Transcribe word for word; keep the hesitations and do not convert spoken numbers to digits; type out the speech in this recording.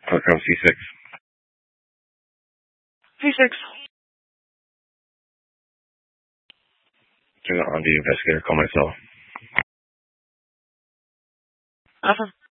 Outcome C six. C six. Turn on the investigator. Call my cell. Awesome.